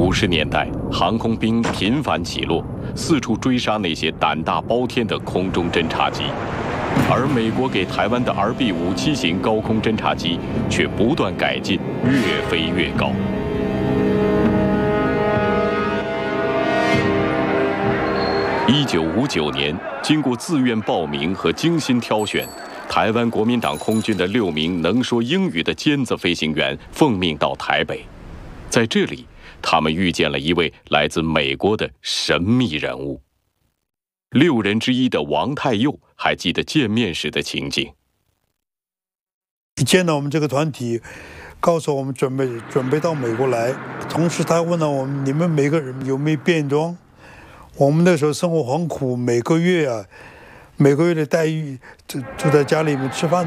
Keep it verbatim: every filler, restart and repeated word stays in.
五十年代，航空兵频繁起落，四处追杀那些胆大包天的空中侦察机，而美国给台湾的 R B 五七型高空侦察机却不断改进，越飞越高。一九五九年，经过自愿报名和精心挑选，台湾国民党空军的六名能说英语的尖子飞行员奉命到台北，在这里，他们遇见了一位来自美国的神秘人物。六人之一的王太佑还记得见面时的情景。 一见到我们这个团体，告诉我们准备准备到美国来，同时他问了我们：你们每个人有没有便装？我们那时候生活很苦，每个月啊，每个月的待遇就就在家里面吃饭。